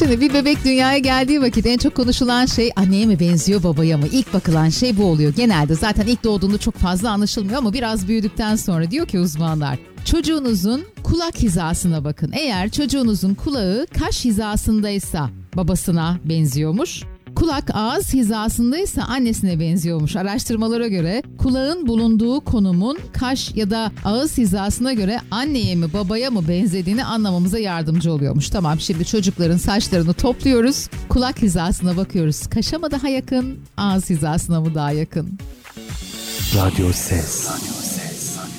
Şimdi bir bebek dünyaya geldiği vakit en çok konuşulan şey anneye mi benziyor babaya mı? İlk bakılan şey bu oluyor. Genelde zaten ilk doğduğunda çok fazla anlaşılmıyor ama biraz büyüdükten sonra diyor ki uzmanlar, çocuğunuzun kulak hizasına bakın. Eğer çocuğunuzun kulağı kaş hizasındaysa babasına benziyormuş. Kulak ağız hizasındaysa annesine benziyormuş. Araştırmalara göre kulağın bulunduğu konumun kaş ya da ağız hizasına göre anneye mi babaya mı benzediğini anlamamıza yardımcı oluyormuş. Tamam, şimdi çocukların saçlarını topluyoruz. Kulak hizasına bakıyoruz. Kaşa mı daha yakın, ağız hizasına mı daha yakın? Radyo Ses.